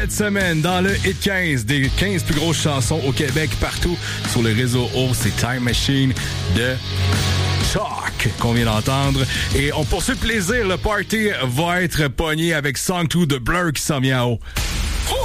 Cette semaine, dans le Hit 15, des 15 plus grosses chansons au Québec, partout sur le réseau O, c'est Time Machine de Shock qu'on vient d'entendre. Et on poursuit le plaisir, le party va être pogné avec Song 2 de Blur qui s'en vient en haut.